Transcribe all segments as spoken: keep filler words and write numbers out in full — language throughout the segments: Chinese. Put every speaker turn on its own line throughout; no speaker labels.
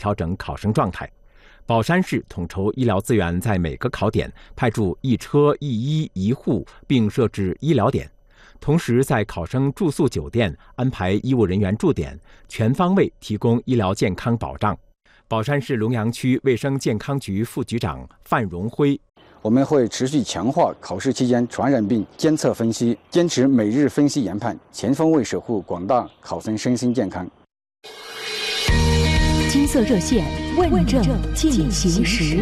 调整考生状态。宝山市统筹医疗资源，在每个考点派驻一车一医一护，并设置医疗点。同时，在考生住宿酒店安排医务人员驻点，全方位提供医疗健康保障。宝山市龙阳区卫生健康局副局长范荣辉：
我们会持续强化考试期间传染病监测分析，坚持每日分析研判，全方位守护广大考生身心健康。
金色热线问政进行时。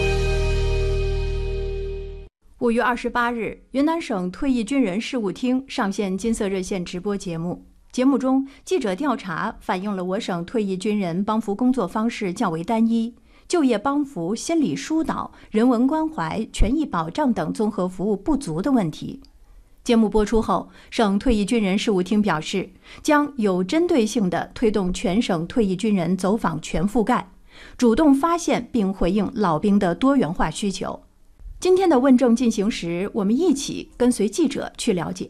五月二十八日，云南省退役军人事务厅上线金色热线直播节目。节目中，记者调查反映了我省退役军人帮扶工作方式较为单一，就业帮扶、心理疏导、人文关怀、权益保障等综合服务不足的问题。节目播出后，省退役军人事务厅表示，将有针对性地推动全省退役军人走访全覆盖，主动发现并回应老兵的多元化需求。今天的问政进行时，我们一起跟随记者去了解。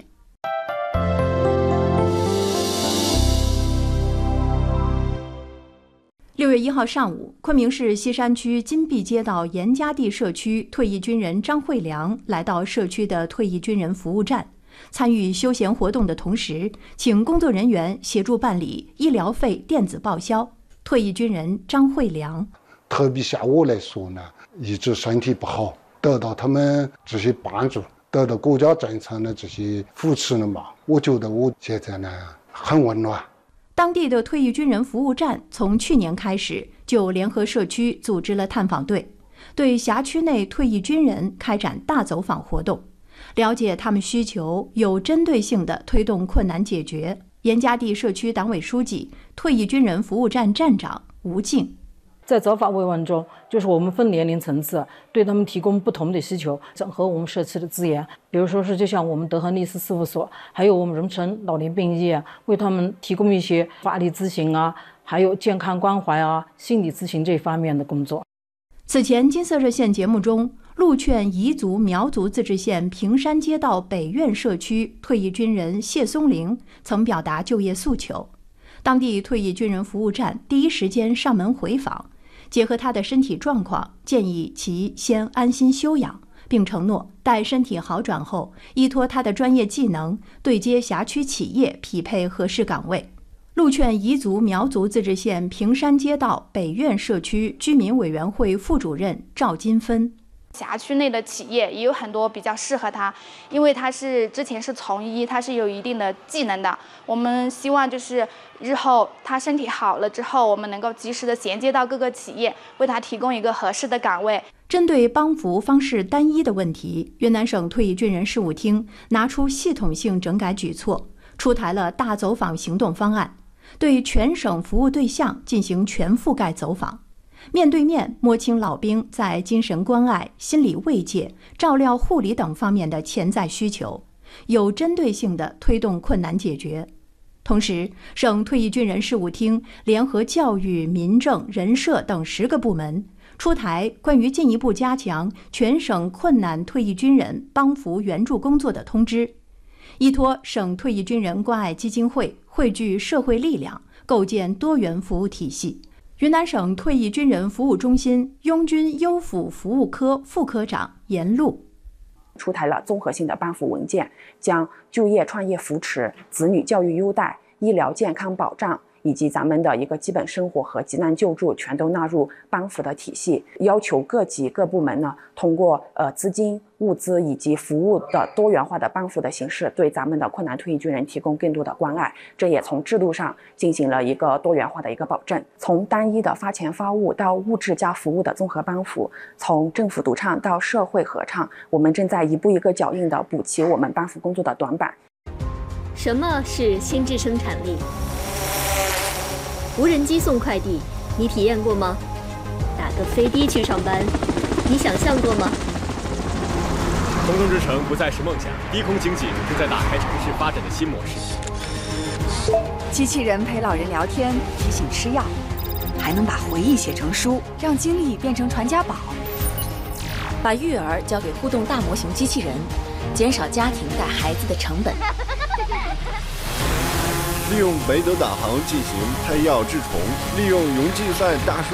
六月一号上午，昆明市西山区金碧街道严家地社区退役军人张惠良来到社区的退役军人服务站，参与休闲活动的同时，请工作人员协助办理医疗费电子报销。退役军人张惠良：
特别像我来说呢，一直身体不好，得到他们这些帮助，得到国家政策的这些扶持了嘛，我觉得我现在呢很温暖。
当地的退役军人服务站从去年开始就联合社区组织了探访队，对辖区内退役军人开展大走访活动，了解他们需求，有针对性地推动困难解决。严家地社区党委书记、退役军人服务站站长吴静：
在走访慰问中，就是我们分年龄层次对他们提供不同的需求，整合我们社区的资源，比如说是就像我们德和律师事务所，还有我们荣成老年病医，为他们提供一些法律咨询啊，还有健康关怀啊、心理咨询这方面的工作。
此前金色热线节目中，陆劝彝族苗族自治县平山街道北苑社区退役军人谢松龄曾表达就业诉求，当地退役军人服务站第一时间上门回访，结合他的身体状况，建议其先安心休养，并承诺待身体好转后，依托他的专业技能，对接辖区企业，匹配合适岗位。陆劝彝族苗族自治县平山街道北苑社区居民委员会副主任赵金芬：
辖区内的企业也有很多比较适合他，因为他是之前是从医，他是有一定的技能的。我们希望就是日后他身体好了之后，我们能够及时的衔接到各个企业，为他提供一个合适的岗位。
针对帮扶方式单一的问题，云南省退役军人事务厅拿出系统性整改举措，出台了大走访行动方案，对全省服务对象进行全覆盖走访，面对面摸清老兵在精神关爱、心理慰藉、照料护理等方面的潜在需求，有针对性地推动困难解决。同时，省退役军人事务厅联合教育、民政、人社等十个部门，出台关于进一步加强全省困难退役军人帮扶援助工作的通知，依托省退役军人关爱基金会，汇聚社会力量，构建多元服务体系。云南省退役军人服务中心拥军优抚服务科副科长严路：
出台了综合性的帮扶文件，将就业创业扶持、子女教育优待、医疗健康保障以及咱们的一个基本生活和急难救助全都纳入帮扶的体系，要求各级各部门呢，通过呃资金、物资以及服务的多元化的帮扶的形式，对咱们的困难退役军人提供更多的关爱。这也从制度上进行了一个多元化的一个保证，从单一的发钱发物到物质加服务的综合帮扶，从政府独唱到社会合唱，我们正在一步一个脚印的补齐我们帮扶工作的短板。
什么是心智生产力？无人机送快递，你体验过吗？打个飞的去上班，你想象过吗？
空中之城不再是梦想，低空经济正在打开城市发展的新模式。
机器人陪老人聊天，提醒吃药，还能把回忆写成书，让经历变成传家宝。把育儿交给互动大模型机器人，减少家庭带孩子的成本。
利用北斗导航进行配药治虫，利用溶剂赛大数